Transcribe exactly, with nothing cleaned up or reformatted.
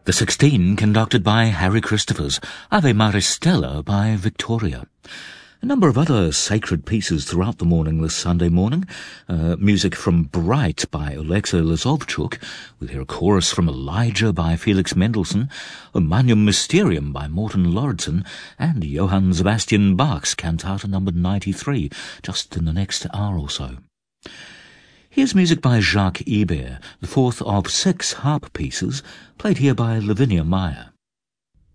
The Sixteen, conducted by Harry Christophers. Ave Maristella by Victoria. A number of other sacred pieces throughout the morning this Sunday morning. Uh, music from Bright by Alexa Lazovchuk. We'll hear a chorus from Elijah by Felix Mendelssohn, a Magnum Mysterium by Morten Lauridsen, and Johann Sebastian Bach's Cantata number ninety-three, just in the next hour or so. Here's music by Jacques Ibert, the fourth of six harp pieces, played here by Lavinia Meyer.